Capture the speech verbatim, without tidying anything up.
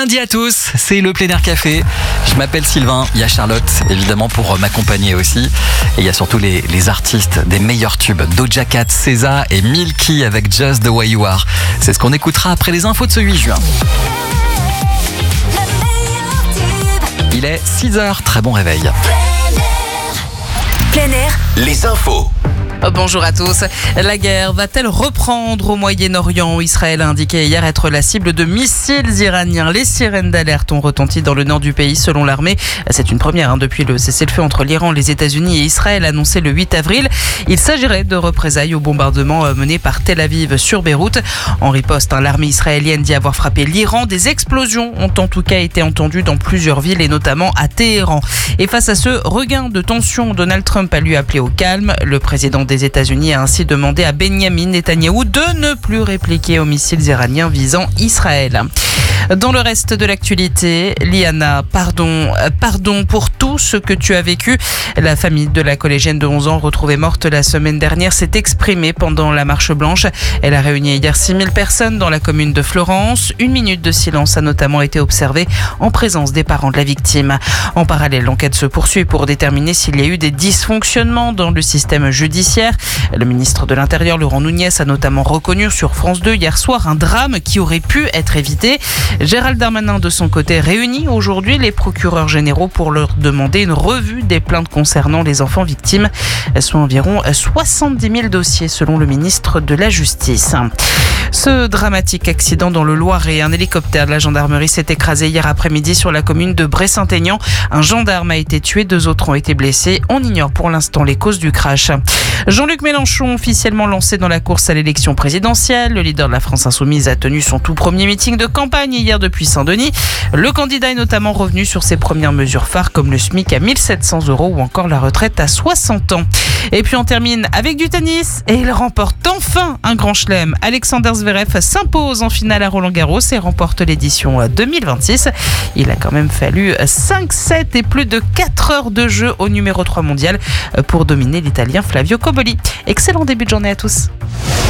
lundi à tous, c'est le Plein Air Café. Je m'appelle Sylvain, il y a Charlotte évidemment pour m'accompagner aussi. Et il y a surtout les, les artistes des meilleurs tubes, Doja Cat, SZA et Milky avec Just the Way You Are. C'est ce qu'on écoutera après les infos de ce huit juin. Il est six heures, très bon réveil. Plein Air, les infos. Bonjour à tous. La guerre va-t-elle reprendre au Moyen-Orient? Israël a indiqué hier être la cible de missiles iraniens. Les sirènes d'alerte ont retenti dans le nord du pays selon l'armée. C'est une première hein, depuis le cessez-le-feu entre l'Iran, les États-Unis et Israël annoncé le huit avril. Il s'agirait de représailles au bombardement mené par Tel Aviv sur Beyrouth. En riposte, hein, l'armée israélienne dit avoir frappé l'Iran. Des explosions ont en tout cas été entendues dans plusieurs villes et notamment à Téhéran. Et face à ce regain de tension, Donald Trump a lui appelé au calme. Le président des États-Unis a ainsi demandé à Benyamin Netanyahou de ne plus répliquer aux missiles iraniens visant Israël. Dans le reste de l'actualité, Liana, pardon, pardon pour tout ce que tu as vécu. La famille de la collégienne de onze ans retrouvée morte la semaine dernière s'est exprimée pendant la marche blanche. Elle a réuni hier six mille personnes dans la commune de Florence. Une minute de silence a notamment été observée en présence des parents de la victime. En parallèle, l'enquête se poursuit pour déterminer s'il y a eu des dysfonctionnements dans le système judiciaire. Le ministre de l'Intérieur, Laurent Nunez, a notamment reconnu sur France deux hier soir un drame qui aurait pu être évité. Gérald Darmanin, de son côté, réunit aujourd'hui les procureurs généraux pour leur demander une revue des plaintes concernant les enfants victimes, soit environ soixante-dix mille dossiers selon le ministre de la Justice. Ce dramatique accident dans le Loiret, un hélicoptère de la gendarmerie s'est écrasé hier après-midi sur la commune de Bray-Saint-Aignan. Un gendarme a été tué, deux autres ont été blessés. On ignore pour l'instant les causes du crash. Jean-Luc Mélenchon, officiellement lancé dans la course à l'élection présidentielle. Le leader de la France Insoumise a tenu son tout premier meeting de campagne hier depuis Saint-Denis. Le candidat est notamment revenu sur ses premières mesures phares comme le SMIC à mille sept cents euros ou encore la retraite à soixante ans. Et puis on termine avec du tennis et il remporte enfin un grand chelem. Alexander Zverev s'impose en finale à Roland-Garros et remporte l'édition deux mille vingt-six. Il a quand même fallu cinq sets et plus de quatre heures de jeu au numéro trois mondial pour dominer l'Italien Flavio Cobolli. Excellent début de journée à tous.